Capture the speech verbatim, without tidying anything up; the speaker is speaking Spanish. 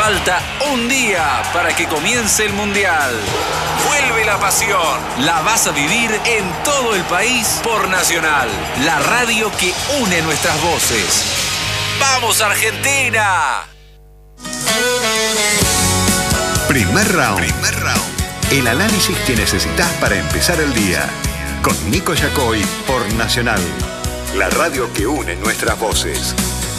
Falta un día para que comience el Mundial. Vuelve la pasión. La vas a vivir en todo el país por Nacional, la radio que une nuestras voces. ¡Vamos, Argentina! Primer round. Primer round. El análisis que necesitas para empezar el día. Con Nico Yacoy por Nacional, la radio que une nuestras voces.